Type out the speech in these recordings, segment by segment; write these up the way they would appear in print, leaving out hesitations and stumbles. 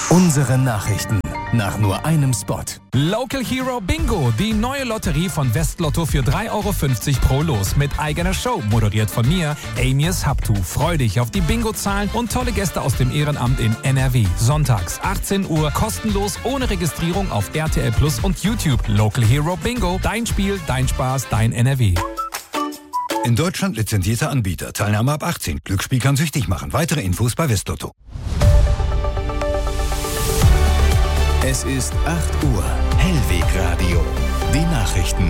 Unsere Nachrichten nach nur einem Spot. Local Hero Bingo, die neue Lotterie von Westlotto für 3,50 € pro Los mit eigener Show, moderiert von mir, Amias Haptu. Freu dich auf die Bingo-Zahlen und tolle Gäste aus dem Ehrenamt in NRW. Sonntags 18 Uhr, kostenlos, ohne Registrierung auf RTL Plus und YouTube. Local Hero Bingo, dein Spiel, dein Spaß, dein NRW. In Deutschland lizenzierter Anbieter. Teilnahme ab 18. Glücksspiel kann süchtig machen. Weitere Infos bei Westlotto. Es ist 8 Uhr. Hellwegradio. Die Nachrichten.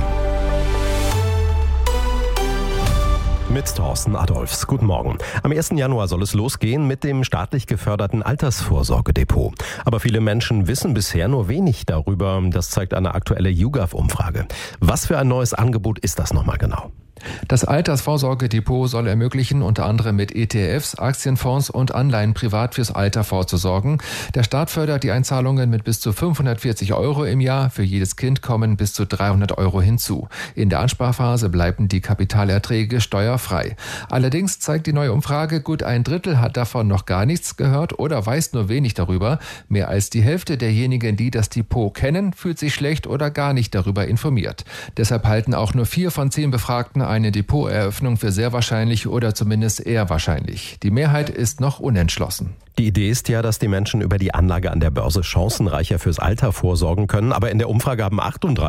Mit Thorsten Adolfs. Guten Morgen. Am 1. Januar soll es losgehen mit dem staatlich geförderten Altersvorsorgedepot. Aber viele Menschen wissen bisher nur wenig darüber. Das zeigt eine aktuelle YouGov-Umfrage. Was für ein neues Angebot ist das nochmal genau? Das Altersvorsorgedepot soll ermöglichen, unter anderem mit ETFs, Aktienfonds und Anleihen privat fürs Alter vorzusorgen. Der Staat fördert die Einzahlungen mit bis zu 540 € im Jahr. Für jedes Kind kommen bis zu 300 € hinzu. In der Ansparphase bleiben die Kapitalerträge steuerfrei. Allerdings zeigt die neue Umfrage, gut ein Drittel hat davon noch gar nichts gehört oder weiß nur wenig darüber. Mehr als die Hälfte derjenigen, die das Depot kennen, fühlt sich schlecht oder gar nicht darüber informiert. Deshalb halten auch nur 4 von 10 Befragten eine Depoteröffnung für sehr wahrscheinlich oder zumindest eher wahrscheinlich. Die Mehrheit ist noch unentschlossen. Die Idee ist ja, dass die Menschen über die Anlage an der Börse chancenreicher fürs Alter vorsorgen können. Aber in der Umfrage haben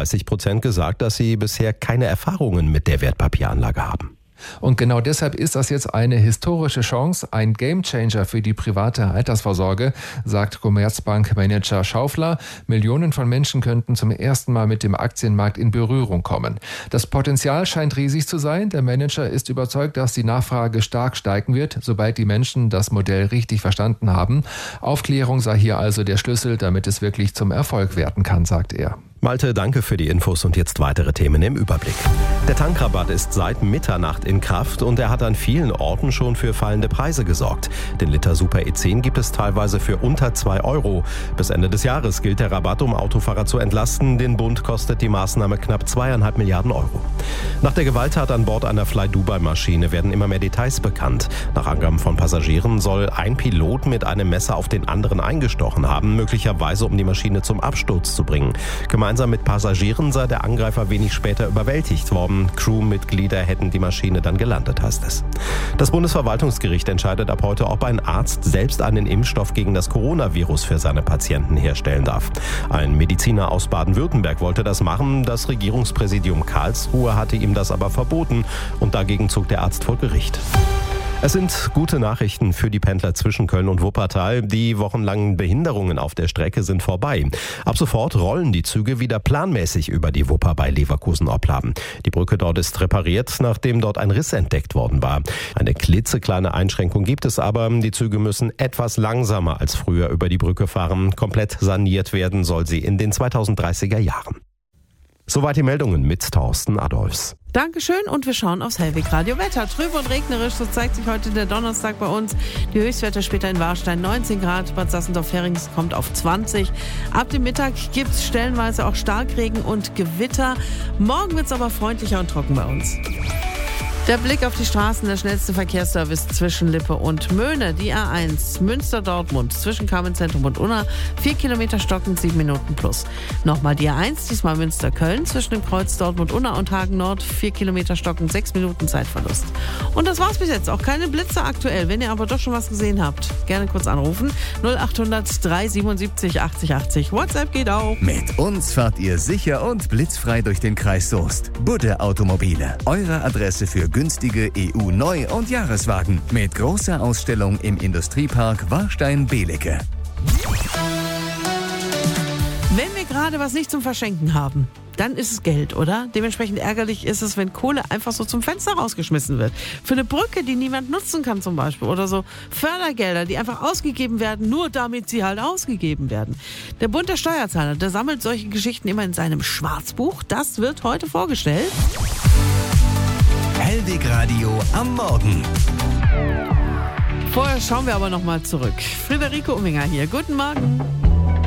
38% gesagt, dass sie bisher keine Erfahrungen mit der Wertpapieranlage haben. Und genau deshalb ist das jetzt eine historische Chance, ein Gamechanger für die private Altersvorsorge, sagt Commerzbank-Manager Schaufler. Millionen von Menschen könnten zum ersten Mal mit dem Aktienmarkt in Berührung kommen. Das Potenzial scheint riesig zu sein. Der Manager ist überzeugt, dass die Nachfrage stark steigen wird, sobald die Menschen das Modell richtig verstanden haben. Aufklärung sei hier also der Schlüssel, damit es wirklich zum Erfolg werden kann, sagt er. Malte, danke für die Infos und jetzt weitere Themen im Überblick. Der Tankrabatt ist seit Mitternacht in Kraft und er hat an vielen Orten schon für fallende Preise gesorgt. Den Liter Super E10 gibt es teilweise für unter 2 €. Bis Ende des Jahres gilt der Rabatt, um Autofahrer zu entlasten. Den Bund kostet die Maßnahme knapp 2,5 Milliarden €. Nach der Gewalttat an Bord einer Fly-Dubai-Maschine werden immer mehr Details bekannt. Nach Angaben von Passagieren soll ein Pilot mit einem Messer auf den anderen eingestochen haben, möglicherweise um die Maschine zum Absturz zu bringen. Gemeinsam mit Passagieren sei der Angreifer wenig später überwältigt worden. Crewmitglieder hätten die Maschine dann gelandet, heißt es. Das Bundesverwaltungsgericht entscheidet ab heute, ob ein Arzt selbst einen Impfstoff gegen das Coronavirus für seine Patienten herstellen darf. Ein Mediziner aus Baden-Württemberg wollte das machen. Das Regierungspräsidium Karlsruhe hatte ihm das aber verboten und dagegen zog der Arzt vor Gericht. Es sind gute Nachrichten für die Pendler zwischen Köln und Wuppertal. Die wochenlangen Behinderungen auf der Strecke sind vorbei. Ab sofort rollen die Züge wieder planmäßig über die Wupper bei Leverkusen-Opladen. Die Brücke dort ist repariert, nachdem dort ein Riss entdeckt worden war. Eine klitzekleine Einschränkung gibt es aber. Die Züge müssen etwas langsamer als früher über die Brücke fahren. Komplett saniert werden soll sie in den 2030er Jahren. Soweit die Meldungen mit Thorsten Adolfs. Dankeschön und wir schauen aufs Hellwegradio Wetter. Trüb und regnerisch, so zeigt sich heute der Donnerstag bei uns. Die Höchstwerte später in Warstein 19 Grad, Bad Sassendorf-Ferings kommt auf 20. Ab dem Mittag gibt es stellenweise auch Starkregen und Gewitter. Morgen wird es aber freundlicher und trocken bei uns. Der Blick auf die Straßen, der schnellste Verkehrsservice zwischen Lippe und Möhne. Die A1 Münster-Dortmund zwischen Carmen-Zentrum und Unna. 4 Kilometer stockend, 7 Minuten plus. Nochmal die A1, diesmal Münster-Köln zwischen dem Kreuz Dortmund-Unna und Hagen-Nord. 4 Kilometer stockend, 6 Minuten Zeitverlust. Und das war's bis jetzt. Auch keine Blitze aktuell. Wenn ihr aber doch schon was gesehen habt, gerne kurz anrufen. 0800 377 80 80. WhatsApp geht auch. Mit uns fahrt ihr sicher und blitzfrei durch den Kreis Soest. Budde Automobile. Eure Adresse für günstige EU-Neu- und Jahreswagen mit großer Ausstellung im Industriepark Warstein-Belecke. Wenn wir gerade was nicht zum Verschenken haben, dann ist es Geld, oder? Dementsprechend ärgerlich ist es, wenn Kohle einfach so zum Fenster rausgeschmissen wird. Für eine Brücke, die niemand nutzen kann zum Beispiel. Oder so Fördergelder, die einfach ausgegeben werden, nur damit sie halt ausgegeben werden. Der Bund der Steuerzahler, der sammelt solche Geschichten immer in seinem Schwarzbuch. Das wird heute vorgestellt. Hellwegradio am Morgen. Vorher schauen wir aber noch mal zurück. Friederike Umminger hier. Guten Morgen.